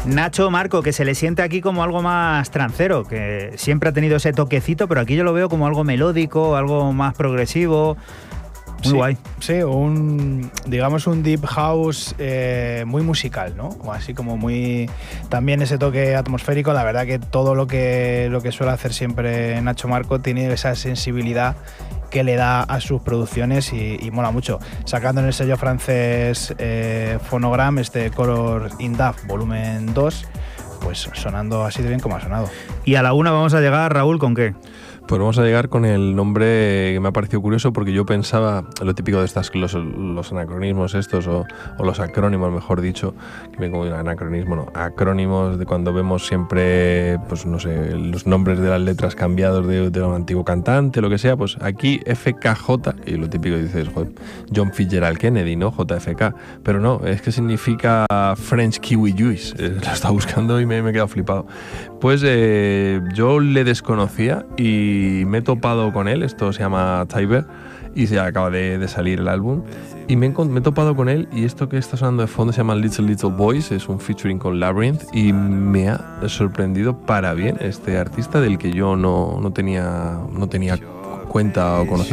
Nacho Marco, que se le siente aquí como algo más trancero, que siempre ha tenido ese toquecito, pero aquí yo lo veo como algo melódico, algo más progresivo. Muy guay. Sí, digamos un deep house muy musical, ¿no? Así como muy... También ese toque atmosférico. La verdad que todo lo que suele hacer siempre Nacho Marco tiene esa sensibilidad que le da a sus producciones y mola mucho. Sacando en el sello francés Phonogram Color in Daf volumen 2, pues sonando así de bien como ha sonado. Y a la una vamos a llegar, Raúl, ¿con qué? Pues vamos a llegar con el nombre que me ha parecido curioso, porque yo pensaba, lo típico de estas, los anacronismos estos, o los acrónimos, mejor dicho, que me como anacronismo, no, acrónimos de cuando vemos siempre, pues no sé, los nombres de las letras cambiados de un antiguo cantante, lo que sea, pues aquí FKJ, y lo típico dices, joder, John Fitzgerald Kennedy, ¿no? JFK, pero no, es que significa French Kiwi Juice, lo estaba buscando y me he quedado flipado. Pues yo le desconocía y me he topado con él, esto se llama Tiber y se acaba de salir el álbum y me he topado con él, y esto que está sonando de fondo se llama Little Little Boys, es un featuring con Labyrinth y me ha sorprendido para bien este artista del que yo no tenía cuenta o conocimiento.